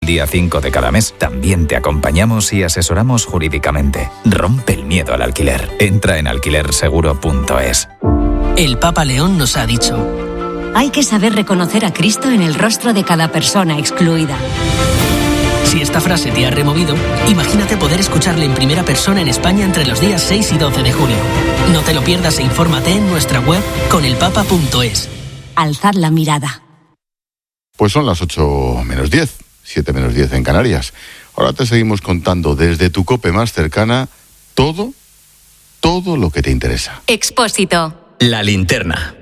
día 5 de cada mes, también te acompañamos y asesoramos jurídicamente. Rompe el miedo al alquiler. Entra en alquilerseguro.es. El Papa León nos ha dicho: hay que saber reconocer a Cristo en el rostro de cada persona excluida. Si esta frase te ha removido, imagínate poder escucharle en primera persona en España entre los días 6 y 12 de junio. No te lo pierdas e infórmate en nuestra web conelpapa.es. Alzad la mirada. Pues son las 8 menos 10, 7 menos 10 en Canarias. Ahora te seguimos contando desde tu COPE más cercana todo lo que te interesa. Expósito. La linterna.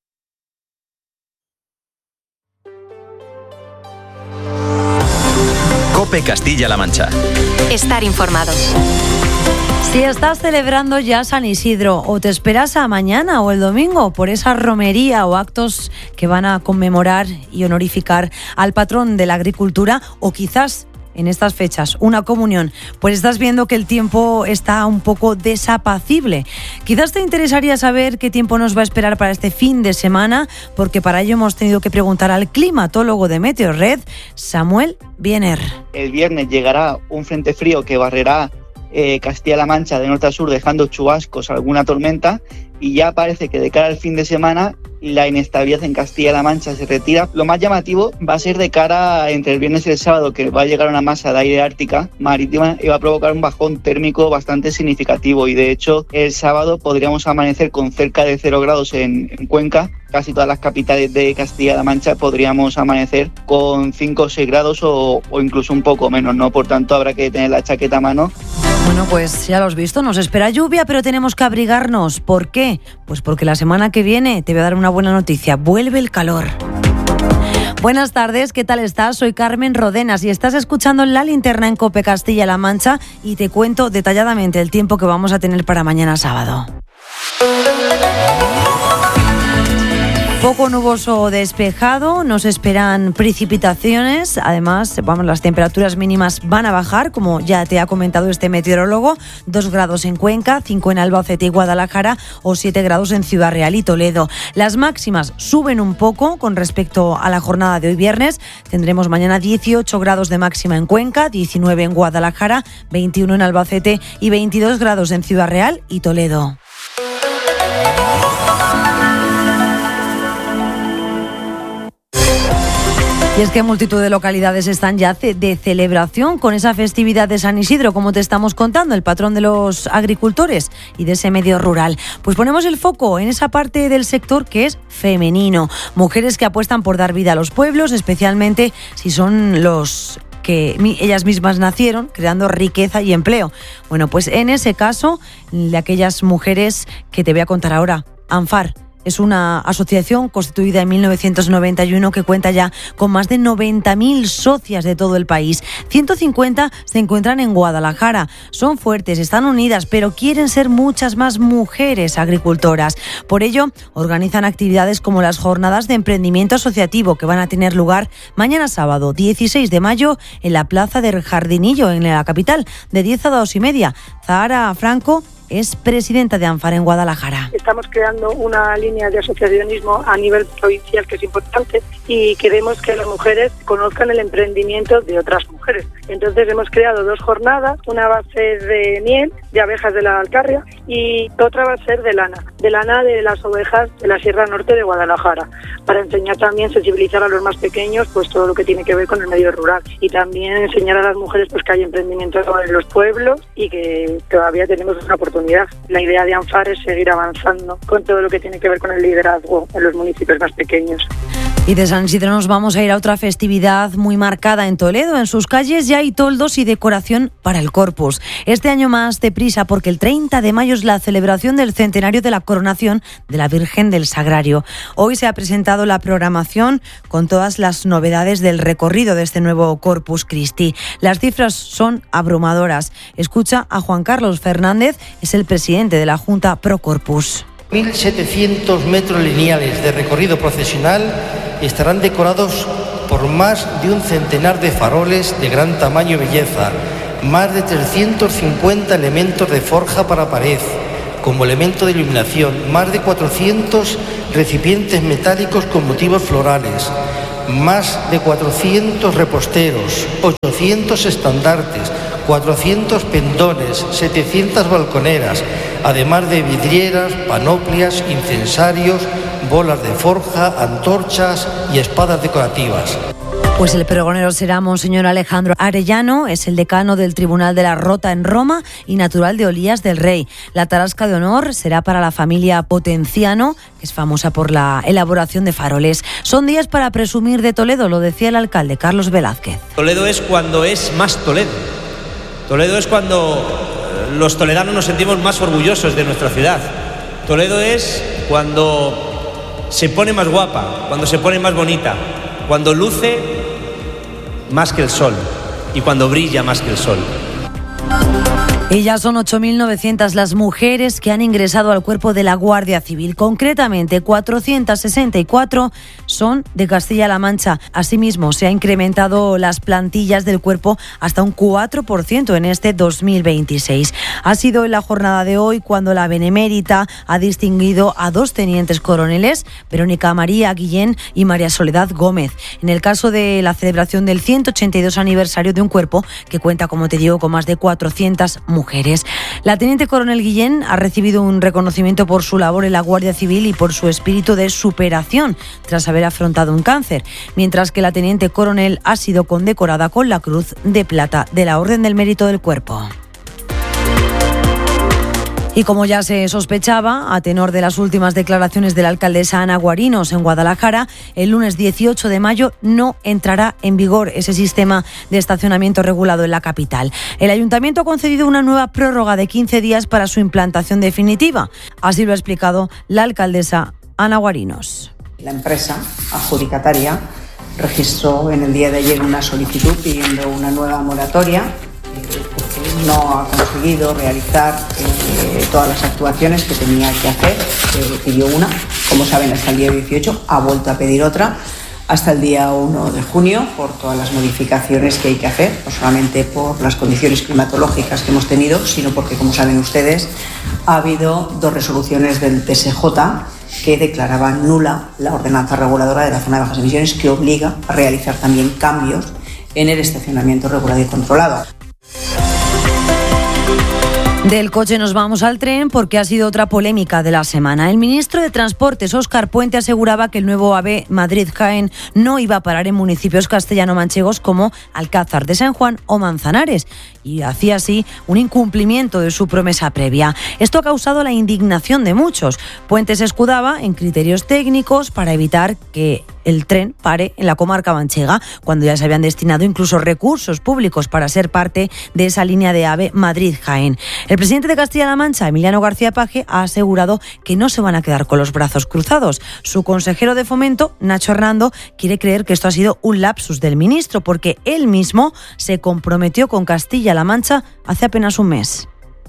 COPE Castilla-La Mancha. Estar informado. Si estás celebrando ya San Isidro o te esperas a mañana o el domingo por esa romería o actos que van a conmemorar y honorificar al patrón de la agricultura, o quizás en estas fechas una comunión, pues estás viendo que el tiempo está un poco desapacible. Quizás te interesaría saber qué tiempo nos va a esperar para este fin de semana, porque para ello hemos tenido que preguntar al climatólogo de Meteorred, Samuel Biener. El viernes llegará un frente frío que barrerá Castilla-La Mancha de norte a sur, dejando chubascos, alguna tormenta, y ya parece que de cara al fin de semana la inestabilidad en Castilla-La Mancha se retira. Lo más llamativo va a ser de cara entre el viernes y el sábado, que va a llegar una masa de aire ártica marítima y va a provocar un bajón térmico bastante significativo, y de hecho el sábado podríamos amanecer con cerca de 0 grados en Cuenca. Casi todas las capitales de Castilla-La Mancha podríamos amanecer con 5 o 6 grados o incluso un poco menos, ¿no? Por tanto, habrá que tener la chaqueta a mano. Bueno, pues ya lo has visto, nos espera lluvia, pero tenemos que abrigarnos. ¿Por qué? Pues porque la semana que viene te voy a dar una buena noticia. Vuelve el calor. Buenas tardes, ¿qué tal estás? Soy Carmen Rodenas y estás escuchando La Linterna en COPE Castilla-La Mancha y te cuento detalladamente el tiempo que vamos a tener para mañana sábado. Poco nuboso o despejado, nos esperan precipitaciones, además, las temperaturas mínimas van a bajar, como ya te ha comentado este meteorólogo, 2 grados en Cuenca, 5 en Albacete y Guadalajara o 7 grados en Ciudad Real y Toledo. Las máximas suben un poco con respecto a la jornada de hoy viernes, tendremos mañana 18 grados de máxima en Cuenca, 19 en Guadalajara, 21 en Albacete y 22 grados en Ciudad Real y Toledo. Y es que multitud de localidades están ya de celebración con esa festividad de San Isidro, como te estamos contando, el patrón de los agricultores y de ese medio rural. Pues ponemos el foco en esa parte del sector que es femenino. Mujeres que apuestan por dar vida a los pueblos, especialmente si son los que ellas mismas nacieron, creando riqueza y empleo. Bueno, pues en ese caso, de aquellas mujeres que te voy a contar ahora, ANFAR. Es una asociación constituida en 1991 que cuenta ya con más de 90.000 socias de todo el país. 150 se encuentran en Guadalajara. Son fuertes, están unidas, pero quieren ser muchas más mujeres agricultoras. Por ello, organizan actividades como las jornadas de emprendimiento asociativo que van a tener lugar mañana sábado, 16 de mayo, en la Plaza del Jardinillo, en la capital, de 10 a 2:30. Zahara Franco es presidenta de ANFAR en Guadalajara. Estamos creando una línea de asociacionismo a nivel provincial que es importante y queremos que las mujeres conozcan el emprendimiento de otras mujeres. Entonces hemos creado 2 jornadas, una va a ser de miel, de abejas de la Alcarria, y otra va a ser de lana de las ovejas de la Sierra Norte de Guadalajara, para enseñar también, sensibilizar a los más pequeños, pues todo lo que tiene que ver con el medio rural, y también enseñar a las mujeres pues que hay emprendimiento en los pueblos y que todavía tenemos una oportunidad. La idea de ANFAR es seguir avanzando con todo lo que tiene que ver con el liderazgo en los municipios más pequeños. Y de San Isidro nos vamos a ir a otra festividad muy marcada en Toledo. En sus calles ya hay toldos y decoración para el Corpus. Este año más deprisa, porque el 30 de mayo es la celebración del centenario de la coronación de la Virgen del Sagrario. Hoy se ha presentado la programación con todas las novedades del recorrido de este nuevo Corpus Christi. Las cifras son abrumadoras. Escucha a Juan Carlos Fernández, es el presidente de la Junta Pro Corpus. 1.700 metros lineales de recorrido procesional estarán decorados por más de un centenar de faroles de gran tamaño y belleza, más de 350 elementos de forja para pared, como elemento de iluminación, más de 400 recipientes metálicos con motivos florales, más de 400 reposteros, 800 estandartes, 400 pendones, 700 balconeras, además de vidrieras, panoplias, incensarios, bolas de forja, antorchas y espadas decorativas. Pues el pregonero será Monseñor Alejandro Arellano, es el decano del Tribunal de la Rota en Roma y natural de Olías del Rey. La tarasca de honor será para la familia Potenciano, que es famosa por la elaboración de faroles. Son días para presumir de Toledo, lo decía el alcalde Carlos Velázquez. Toledo es cuando es más Toledo. Toledo es cuando los toledanos nos sentimos más orgullosos de nuestra ciudad. Toledo es cuando se pone más guapa, cuando se pone más bonita, cuando luce más que el sol y cuando brilla más que el sol. Y ya son 8.900 las mujeres que han ingresado al cuerpo de la Guardia Civil. Concretamente, 464 son de Castilla-La Mancha. Asimismo, se ha incrementado las plantillas del cuerpo hasta un 4% en este 2026. Ha sido en la jornada de hoy cuando la Benemérita ha distinguido a 2 tenientes coroneles, Verónica María Guillén y María Soledad Gómez, en el caso de la celebración del 182 aniversario de un cuerpo que cuenta, como te digo, con más de 400 mujeres. La teniente coronel Guillén ha recibido un reconocimiento por su labor en la Guardia Civil y por su espíritu de superación tras haber afrontado un cáncer, mientras que la teniente coronel ha sido condecorada con la Cruz de Plata de la Orden del Mérito del Cuerpo. Y como ya se sospechaba, a tenor de las últimas declaraciones de la alcaldesa Ana Guarinos en Guadalajara, el lunes 18 de mayo no entrará en vigor ese sistema de estacionamiento regulado en la capital. El ayuntamiento ha concedido una nueva prórroga de 15 días para su implantación definitiva. Así lo ha explicado la alcaldesa Ana Guarinos. La empresa adjudicataria registró en el día de ayer una solicitud pidiendo una nueva moratoria porque no ha conseguido realizar todas las actuaciones que tenía que hacer. Pidió una, como saben, hasta el día 18, ha vuelto a pedir otra hasta el día 1 de junio por todas las modificaciones que hay que hacer, no solamente por las condiciones climatológicas que hemos tenido, sino porque, como saben ustedes, ha habido 2 resoluciones del TSJ que declaraban nula la ordenanza reguladora de la zona de bajas emisiones, que obliga a realizar también cambios en el estacionamiento regulado y controlado. Del coche nos vamos al tren porque ha sido otra polémica de la semana. El ministro de Transportes, Óscar Puente, aseguraba que el nuevo AVE Madrid-Jaén no iba a parar en municipios castellano-manchegos como Alcázar de San Juan o Manzanares, y hacía así un incumplimiento de su promesa previa. Esto ha causado la indignación de muchos. Puente se escudaba en criterios técnicos para evitar que el tren pare en la comarca manchega, cuando ya se habían destinado incluso recursos públicos para ser parte de esa línea de AVE Madrid-Jaén. El presidente de Castilla-La Mancha, Emiliano García Paje, ha asegurado que no se van a quedar con los brazos cruzados. Su consejero de Fomento, Nacho Hernando, quiere creer que esto ha sido un lapsus del ministro, porque él mismo se comprometió con Castilla-La Mancha hace apenas un mes.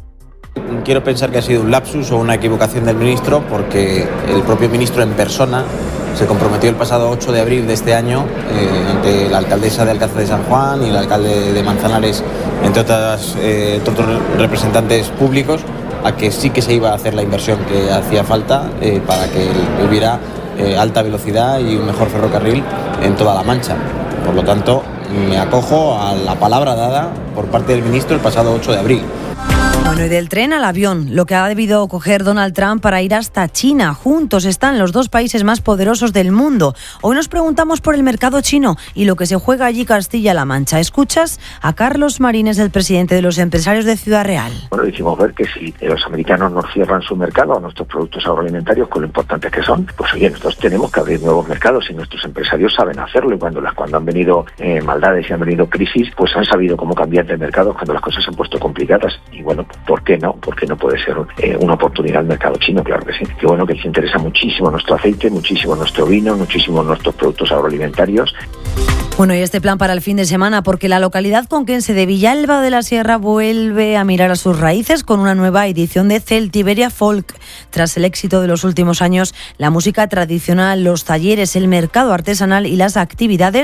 Quiero pensar que ha sido un lapsus o una equivocación del ministro, porque el propio ministro en persona se comprometió el pasado 8 de abril de este año ante la alcaldesa de Alcázar de San Juan y el alcalde de Manzanares, entre otros representantes públicos, a que sí que se iba a hacer la inversión que hacía falta para que hubiera alta velocidad y un mejor ferrocarril en toda La Mancha. Por lo tanto, me acojo a la palabra dada por parte del ministro el pasado 8 de abril. Bueno, y del tren al avión, lo que ha debido coger Donald Trump para ir hasta China. Juntos están los 2 países más poderosos del mundo. Hoy nos preguntamos por el mercado chino y lo que se juega allí Castilla-La Mancha. Escuchas a Carlos Marines, el presidente de los empresarios de Ciudad Real. Bueno, hicimos ver que si los americanos nos cierran su mercado a nuestros productos agroalimentarios, con lo importantes que son, pues oye, nosotros tenemos que abrir nuevos mercados y nuestros empresarios saben hacerlo. Y cuando han venido maldades y han venido crisis, pues han sabido cómo cambiar de mercado cuando las cosas se han puesto complicadas. Y bueno, ¿por qué no? Porque no puede ser una oportunidad el mercado chino, claro que sí. Que bueno, que les interesa muchísimo nuestro aceite, muchísimo nuestro vino, muchísimo nuestros productos agroalimentarios. Bueno, y este plan para el fin de semana, porque la localidad conquense de Villalba de la Sierra vuelve a mirar a sus raíces con una nueva edición de Celtiberia Folk. Tras el éxito de los últimos años, la música tradicional, los talleres, el mercado artesanal y las actividades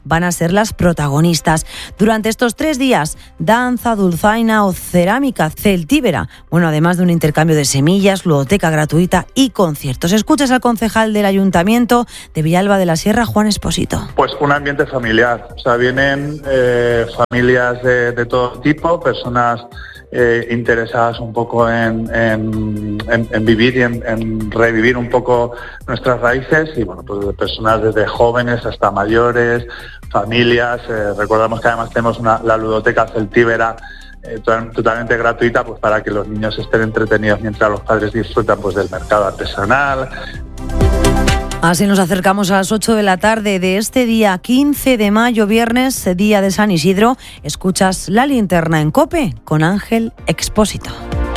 van a ser las protagonistas. Durante estos 3 días, danza, dulzaina o cerámica celtíbera. Bueno, además de un intercambio de semillas, ludoteca gratuita y conciertos. Escuchas al concejal del Ayuntamiento de Villalba de la Sierra, Juan Esposito. Pues un ambiente familiar. O sea, vienen familias de todo tipo, personas interesadas un poco en vivir y en revivir un poco nuestras raíces, y bueno, pues de personas desde jóvenes hasta mayores, familias. Recordamos que además tenemos la ludoteca celtíbera totalmente gratuita, pues para que los niños estén entretenidos mientras los padres disfrutan pues del mercado artesanal. Así nos acercamos a las 8 de la tarde de este día 15 de mayo, viernes, día de San Isidro. Escuchas La Linterna en COPE con Ángel Expósito.